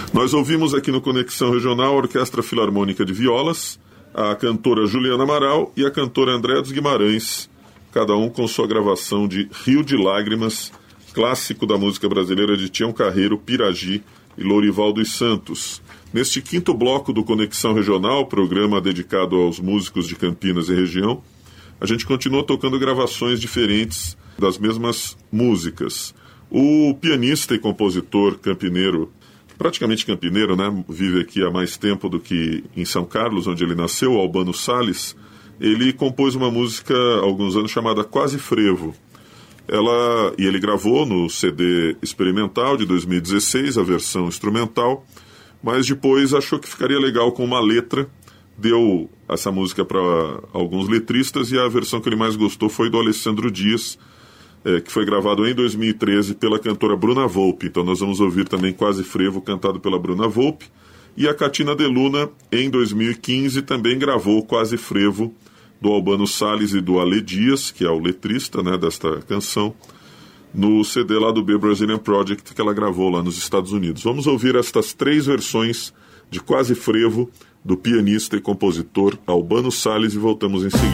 Nós ouvimos aqui no Conexão Regional a Orquestra Filarmônica de Violas, a cantora Juliana Amaral e a cantora Andréa dos Guimarães, cada um com sua gravação de Rio de Lágrimas, clássico da música brasileira de Tião Carreiro, Piragi e Lourival dos Santos. Neste quinto bloco do Conexão Regional, programa dedicado aos músicos de Campinas e região, a gente continua tocando gravações diferentes das mesmas músicas. O pianista e compositor campineiro, praticamente campineiro, né? Vive aqui há mais tempo do que em São Carlos, onde ele nasceu, Albano Salles. Ele compôs uma música há alguns anos chamada Quase Frevo. Ele gravou no CD experimental de 2016, a versão instrumental, mas depois achou que ficaria legal com uma letra, deu essa música para alguns letristas e a versão que ele mais gostou foi do Alessandro Dias, que foi gravado em 2013 pela cantora Bruna Volpe. Então nós vamos ouvir também Quase Frevo, cantado pela Bruna Volpe. E a Catina De Luna, em 2015, também gravou Quase Frevo, do Albano Salles e do Ale Dias, que é o letrista, né, desta canção, no CD lá do The Brazilian Project, que ela gravou lá nos Estados Unidos. Vamos ouvir estas 3 versões de Quase Frevo, do pianista e compositor Albano Salles, e voltamos em seguida.